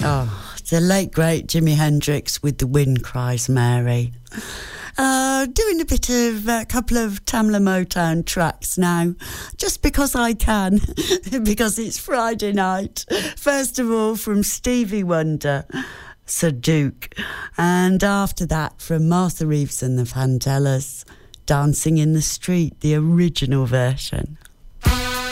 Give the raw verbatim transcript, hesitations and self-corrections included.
Oh, the late great Jimi Hendrix with The Wind Cries Mary. Uh, doing a bit of a couple of Tamla Motown tracks now, just because I can, because it's Friday night. First of all, from Stevie Wonder, Sir Duke, and after that from Martha Reeves and the Vandellas, Dancing in the Street, the original version.